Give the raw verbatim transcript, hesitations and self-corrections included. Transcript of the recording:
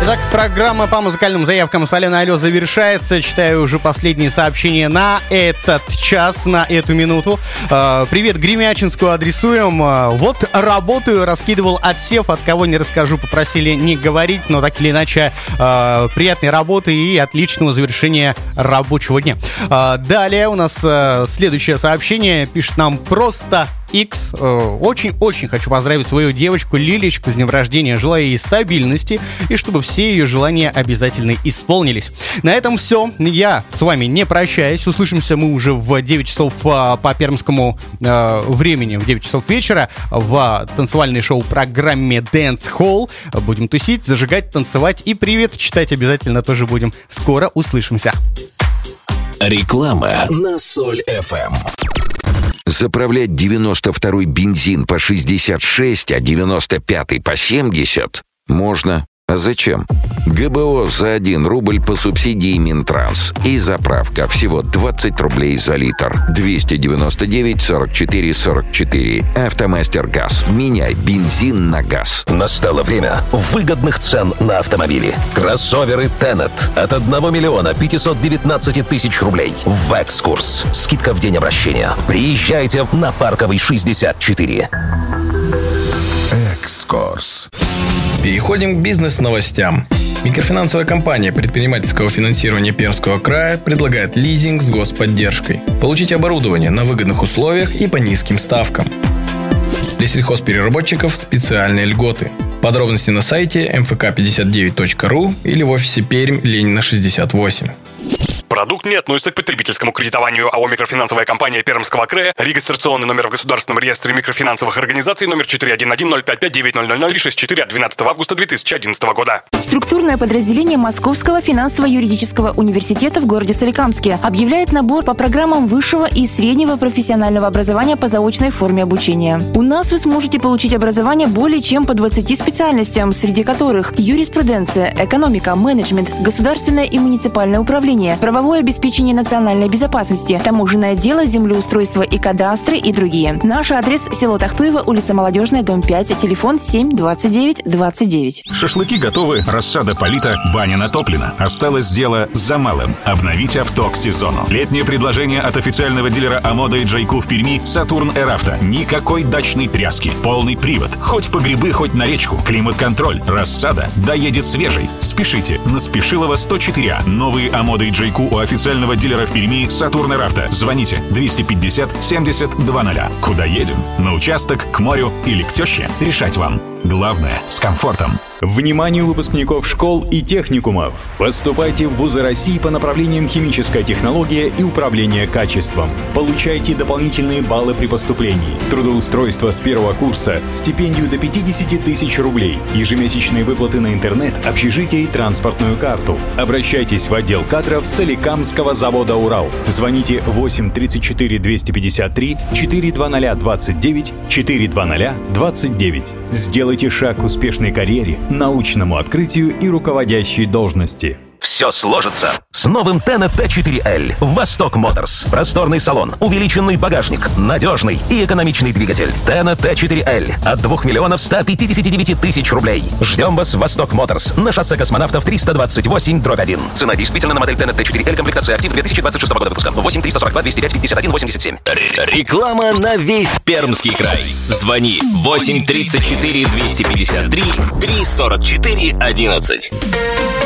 Итак, программа по музыкальным заявкам с Аленой Алё завершается. Читаю уже последние сообщения на этот час, на эту минуту. Привет Гремячинску адресуем. Вот работаю, раскидывал отсев, от кого не расскажу, попросили не говорить, но так или иначе приятной работы и отличного завершения рабочего дня. Далее у нас следующее сообщение. Пишет нам просто X. Очень-очень хочу поздравить свою девочку Лилечку с днем рождения. Желаю ей стабильности и чтобы все ее желания обязательно исполнились. На этом все. Я с вами не прощаюсь. Услышимся мы уже в девять часов по пермскому э, времени, в девять часов вечера в танцевальной шоу-программе Dance Hall. Будем тусить, зажигать, танцевать и привет читать обязательно тоже будем. Скоро услышимся. Реклама на Соль эф эм. Заправлять девяносто второй бензин по шестьдесят шесть, а девяносто пятый по семьдесят можно. А зачем? ГБО за один рубль по субсидии Минтранс. И заправка всего двадцать рублей за литр. двести девяносто девять сорок четыре сорок четыре. Автомастер Газ. Меняй бензин на газ. Настало время выгодных цен на автомобили. Кроссоверы Тенет от одного миллиона пятисот девятнадцати тысяч рублей. В экскурс. Скидка в день обращения. Приезжайте на Парковый шестьдесят четыре. Экскурс. Переходим к бизнес-новостям. Микрофинансовая компания предпринимательского финансирования Пермского края предлагает лизинг с господдержкой. Получите оборудование на выгодных условиях и по низким ставкам. Для сельхозпереработчиков специальные льготы. Подробности на сайте эм эф ка пятьдесят девять точка ру или в офисе Пермь, Ленина шестьдесят восемь. Продукт не относится к потребительскому кредитованию АО «Микрофинансовая компания Пермского края». Регистрационный номер в Государственном реестре микрофинансовых организаций номер четыре один один ноль пять пять девять ноль ноль ноль три шесть четыре от двенадцатого августа две тысячи одиннадцатого года. Структурное подразделение Московского финансово-юридического университета в городе Соликамске объявляет набор по программам высшего и среднего профессионального образования по заочной форме обучения. У нас вы сможете получить образование более чем по двадцати специальностям, среди которых юриспруденция, экономика, менеджмент, государственное и муниципальное управление, правовое обеспечение национальной безопасности, таможенное дело, землеустройство и кадастры и другие. Наш адрес – село Тахтуево, улица Молодежная, дом пять, телефон семь двадцать девять двадцать девять. Шашлыки готовы, рассада полита, баня натоплена. Осталось дело за малым – обновить авто к сезону. Летнее предложение от официального дилера Амода и Джайку в Перми «Сатурн Эравто». Никакой дачной тряски, полный привод, хоть по грибы, хоть на речку, климат-контроль, рассада, доедет свежей. Спешите на Спешилова сто четыре А. Новые Амода и Джайку у официального дилера в Перми «Сатурн Эравто». Звоните двести пятьдесят семьдесят двадцать. Куда едем? На участок, к морю или к теще? Решать вам. Главное – с комфортом. Вниманию выпускников школ и техникумов! Поступайте в вузы России по направлениям химическая технология и управление качеством. Получайте дополнительные баллы при поступлении. Трудоустройство с первого курса, стипендию до пятьдесят тысяч рублей, ежемесячные выплаты на интернет, общежитие и транспортную карту. Обращайтесь в отдел кадров Соликамского завода «Урал». Звоните восемь тридцать четыре двести пятьдесят три четыреста двадцать двадцать девять четыреста двадцать двадцать девять. Сделайте шаг к успешной карьере, научному открытию и руководящей должности. Все сложится с новым Тенет Т четыре Л. Восток Моторс. Просторный салон, увеличенный багажник, надежный и экономичный двигатель. Тенет Т четыре Л от двух миллионов ста пятидесяти девяти тысяч рублей. Ждем вас в Восток Моторс на шоссе Космонавтов триста двадцать восемь дробь один. Цена действительно на модель Тенет Т четыре Л, комплектация Актив две тысячи двадцать шестого года выпуска. восемь триста сорок два двести пять пятьдесят один восемьдесят семь. Реклама на весь Пермский край. Звони восемь тридцать четыре двести пятьдесят три три сорок четыре одиннадцать.